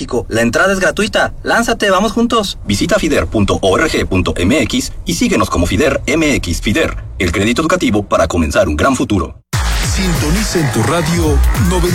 México. La entrada es gratuita. Lánzate, vamos juntos. Visita fider.org.mx y síguenos como Fider MX. Fider, el crédito educativo para comenzar un gran futuro. Sintoniza en tu radio 90.